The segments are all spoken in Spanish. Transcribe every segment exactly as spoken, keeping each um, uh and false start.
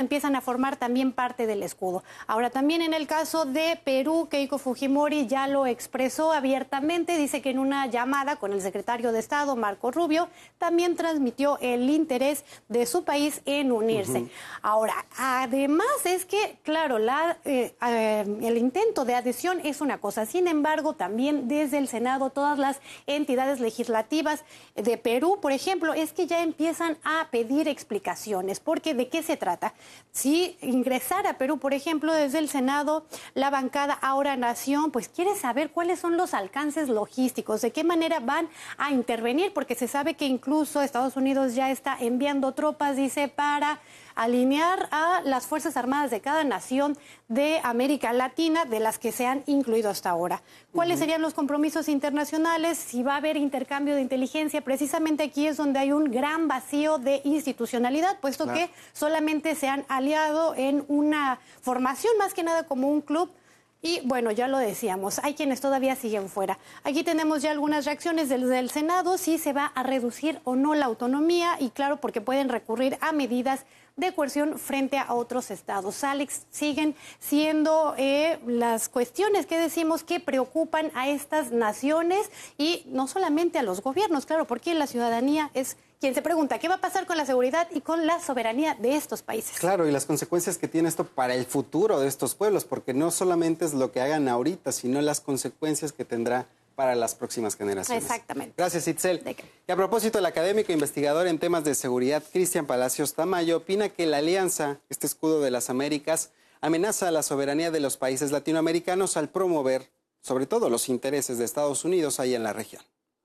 empiezan a formar también parte del escudo. Ahora, también en el caso de Perú, Keiko Fujimori ya lo expresó abiertamente, dice que en una llamada con el secretario de Estado, Marco Rubio, también transmitió el interés de su país en unirse. Uh-huh. Ahora, además es que, claro, la, eh, eh, el intento de adhesión es una cosa, sin embargo, también desde el Senado, todas las entidades legislativas de Perú, por ejemplo, es que ya empiezan a pedir explicaciones, porque ¿de qué se trata? Si ingresara a Perú, por ejemplo, desde el Senado, la bancada Ahora Nación, pues quiere saber cuáles son los alcances logísticos, de qué manera van a intervenir, porque se sabe que incluso Estados Unidos ya está enviando tropas, dice, para alinear a las Fuerzas Armadas de cada nación de América Latina, de las que se han incluido hasta ahora. ¿Cuáles uh-huh. serían los compromisos internacionales? Si va a haber intercambio de inteligencia, precisamente aquí es donde hay un gran vacío de institucionalidad, puesto claro. que solamente se han aliado en una formación, más que nada como un club. Y bueno, ya lo decíamos, hay quienes todavía siguen fuera. Aquí tenemos ya algunas reacciones del, del Senado, si se va a reducir o no la autonomía, y claro, porque pueden recurrir a medidas de coerción frente a otros estados. Alex, siguen siendo eh, las cuestiones que decimos que preocupan a estas naciones y no solamente a los gobiernos, claro, porque la ciudadanía es quien se pregunta qué va a pasar con la seguridad y con la soberanía de estos países. Claro, y las consecuencias que tiene esto para el futuro de estos pueblos, porque no solamente es lo que hagan ahorita, sino las consecuencias que tendrá para las próximas generaciones. Exactamente. Gracias, Itzel. Y a propósito, el académico e investigador en temas de seguridad, Cristian Palacios Tamayo, opina que la alianza, este escudo de las Américas, amenaza a la soberanía de los países latinoamericanos al promover, sobre todo, los intereses de Estados Unidos ahí en la región.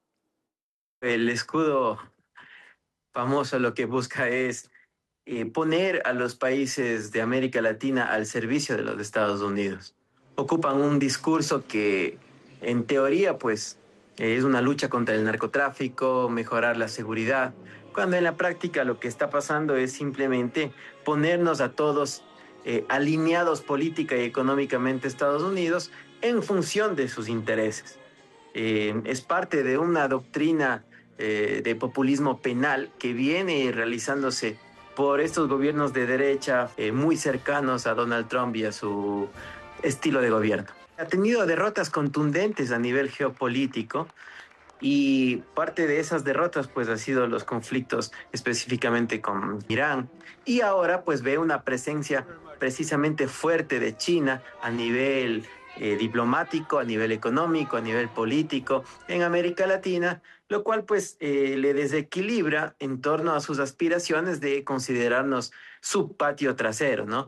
El escudo famoso lo que busca es eh, poner a los países de América Latina al servicio de los Estados Unidos. Ocupan un discurso que, en teoría, pues, es una lucha contra el narcotráfico, mejorar la seguridad, cuando en la práctica lo que está pasando es simplemente ponernos a todos eh, alineados política y económicamente a Estados Unidos en función de sus intereses. Eh, es parte de una doctrina eh, de populismo penal que viene realizándose por estos gobiernos de derecha eh, muy cercanos a Donald Trump y a su estilo de gobierno. Ha tenido derrotas contundentes a nivel geopolítico y parte de esas derrotas pues ha sido los conflictos específicamente con Irán, y ahora pues ve una presencia precisamente fuerte de China a nivel eh, diplomático, a nivel económico, a nivel político en América Latina, lo cual pues eh, le desequilibra en torno a sus aspiraciones de considerarnos su patio trasero, ¿no?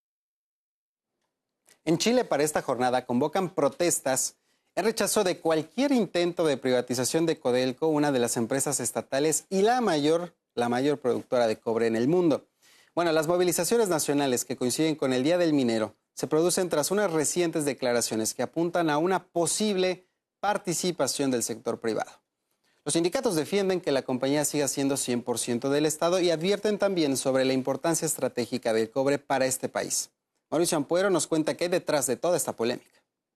En Chile, para esta jornada, convocan protestas en rechazo de cualquier intento de privatización de Codelco, una de las empresas estatales y la mayor, la mayor productora de cobre en el mundo. Bueno, las movilizaciones nacionales que coinciden con el Día del Minero se producen tras unas recientes declaraciones que apuntan a una posible participación del sector privado. Los sindicatos defienden que la compañía siga siendo cien por ciento del Estado y advierten también sobre la importancia estratégica del cobre para este país. Mauricio Ampuero nos cuenta qué hay detrás de toda esta polémica.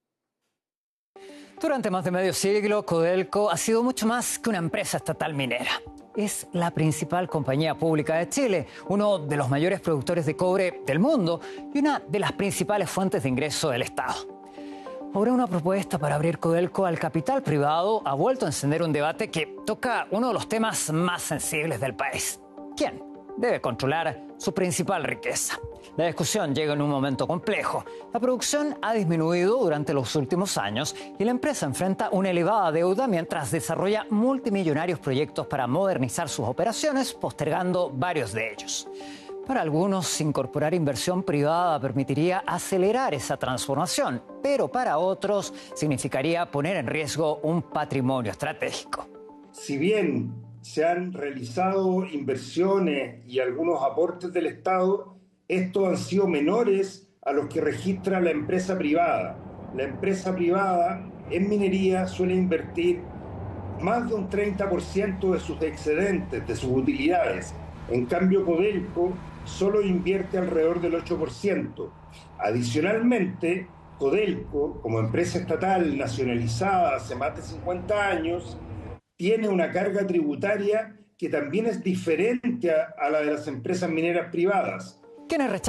Durante más de medio siglo, Codelco ha sido mucho más que una empresa estatal minera. Es la principal compañía pública de Chile, uno de los mayores productores de cobre del mundo y una de las principales fuentes de ingreso del Estado. Ahora, una propuesta para abrir Codelco al capital privado ha vuelto a encender un debate que toca uno de los temas más sensibles del país. ¿Quién debe controlar su principal riqueza? La discusión llega en un momento complejo. La producción ha disminuido durante los últimos años y la empresa enfrenta una elevada deuda mientras desarrolla multimillonarios proyectos para modernizar sus operaciones, postergando varios de ellos. Para algunos, incorporar inversión privada permitiría acelerar esa transformación, pero para otros significaría poner en riesgo un patrimonio estratégico. Si bien se han realizado inversiones y algunos aportes del Estado, estos han sido menores a los que registra la empresa privada. La empresa privada en minería suele invertir más de un treinta por ciento de sus excedentes, de sus utilidades. En cambio, Codelco solo invierte alrededor del ocho por ciento. Adicionalmente, Codelco, como empresa estatal nacionalizada hace más de cincuenta años, tiene una carga tributaria que también es diferente a, a la de las empresas mineras privadas. ¿Quiénes rechazan